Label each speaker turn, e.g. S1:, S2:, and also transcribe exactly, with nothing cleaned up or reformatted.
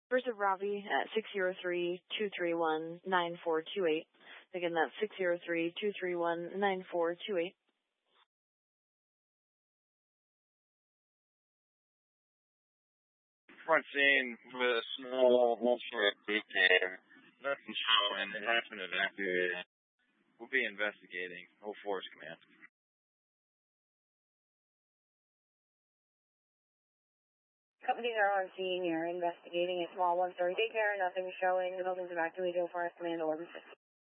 S1: First of Ravi at six zero three, two three one, nine four two eight. Again, that's six zero three, two three one, nine four two eight.
S2: Front scene with a small Wolfsburg group there. Nothing showing. It has been evacuated. We'll be investigating. Whole force command.
S3: Companies are on scene. You're investigating a small one story daycare. Nothing showing. The building's evacuated. Whole force command. Order.